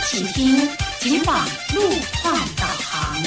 请听警广路况导航。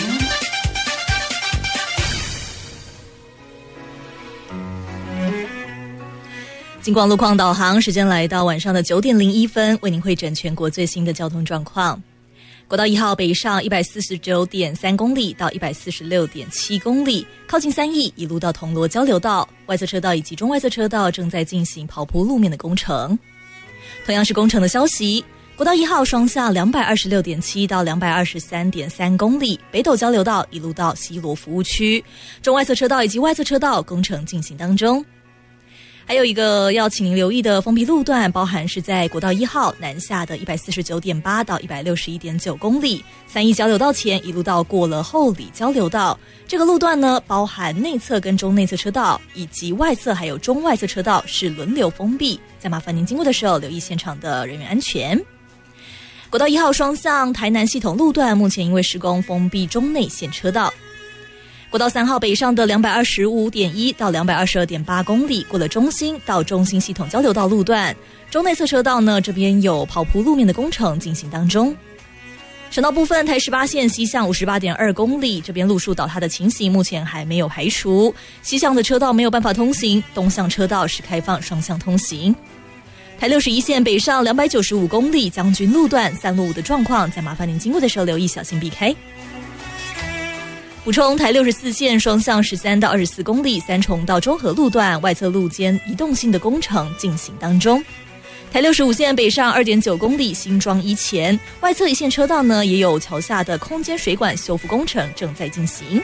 警广路况导航时间来到晚上的9点01分，为您汇整全国最新的交通状况。国道1号北上 149.3 公里到 146.7 公里，靠近3义一路到铜锣交流道，外侧车道以及中外侧车道正在进行刨铺路面的工程。同样是工程的消息，国道1号双向 226.7 到 223.3 公里，北斗交流道一路到西螺服务区，中外侧车道以及外侧车道工程进行当中。还有一个要请您留意的封闭路段，包含是在国道1号南下的 149.8 到 161.9 公里，三义交流道前一路到过了后里交流道。这个路段呢，包含内侧跟中内侧车道，以及外侧还有中外侧车道是轮流封闭，再麻烦您经过的时候留意现场的人员安全。国道1号双向台南系统路段目前因为施工封闭中内线车道。国道3号北上的 225.1 到 222.8 公里，过了中心到中心系统交流道路段，中内侧车道呢这边有刨铺路面的工程进行当中。省道部分，台18线西向 58.2 公里，这边路树倒塌的情形目前还没有排除，西向的车道没有办法通行，东向车道是开放双向通行。台61线北上295公里，将军路段3路5的状况，再麻烦您经过的时候留意小心避开。补充，台64线双向13到24公里，三重到中和路段外侧路间移动性的工程进行当中。台65线北上 2.9 公里，新庄一前外侧一线车道呢也有桥下的空间水管修复工程正在进行。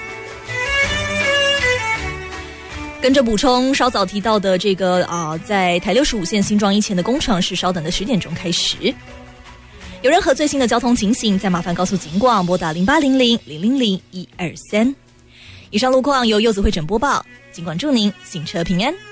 跟着补充，稍早提到的这个在台65线新庄一前的工程是稍等的10点钟开始。有任何最新的交通情形，再麻烦告诉警广，拨打0800-000-123。以上路况由柚子会诊播报，警广祝您行车平安。